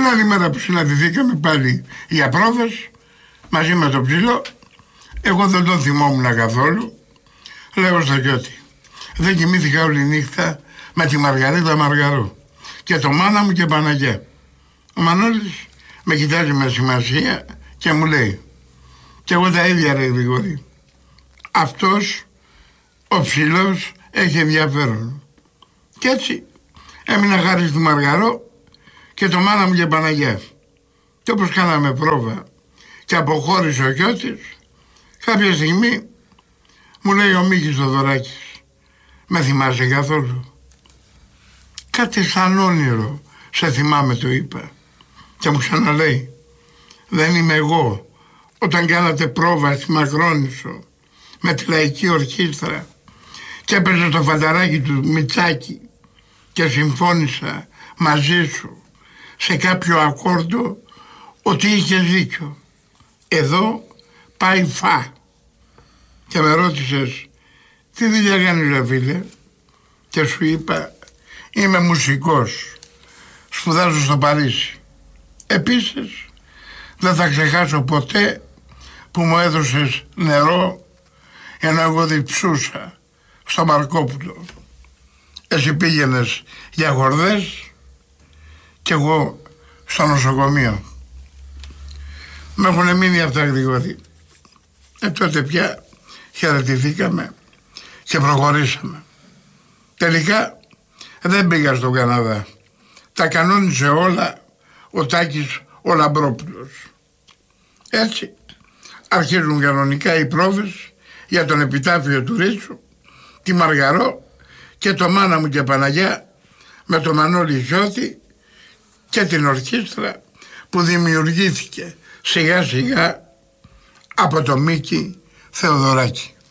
Την άλλη μέρα που συναντηθήκαμε πάλι για πρόβες, μαζί με το ψηλό, εγώ δεν τον θυμόμουν καθόλου. Λέω στο Γιώτη, δεν κοιμήθηκα όλη νύχτα με τη Μαργαρίτα Μαργαρού και το μάνα μου και Παναγιά. Ο Μανώλης με κοιτάζει με σημασία και μου λέει, και εγώ τα ίδια ρε Γρηγόρη, αυτός ο ψηλός έχει ενδιαφέρον. Και έτσι έμεινα χάρη στη Μαργαρό και το μάνα μου και Παναγιά. Και όπως κάναμε πρόβα και αποχώρησε ο Κιώτης, κάποια στιγμή μου λέει ο Μίκης Θοδωράκης, με θυμάσαι καθόλου? Κάτι σαν όνειρο σε θυμάμαι, το είπα. Και μου ξαναλέει, δεν είμαι εγώ όταν κάνατε πρόβα στη Μακρόνισσο με τη Λαϊκή Ορχήστρα και έπαιζε το φανταράκι του Μητσάκη και συμφώνησα μαζί σου σε κάποιο ακόρντο ότι είχες δίκιο. Εδώ πάει φα. Και με ρώτησες, τι δουλειά κάνεις ρε φίλε? Και σου είπα, είμαι μουσικός, σπουδάζω στο Παρίσι. Επίσης δεν θα ξεχάσω ποτέ που μου έδωσες νερό ενώ εγώ διψούσα στο Μαρκόπουλο. Εσύ πήγαινες για γορδές και εγώ στο νοσοκομείο. Με έχουν μείνει αυτά, Γρηγόρη. Τότε πια χαιρετηθήκαμε και προχωρήσαμε. Τελικά δεν πήγα στον Καναδά. Τα κανόνισε όλα ο Τάκης ο Λαμπρόπουλος. Έτσι αρχίζουν κανονικά οι πρόβες για τον επιτάφιο του Ρίτσου, τη Μαργαρό και το μάνα μου και Παναγιά με το Μανώλη Χιώτη και την ορχήστρα που δημιουργήθηκε σιγά σιγά από το Μίκη Θεοδωράκη.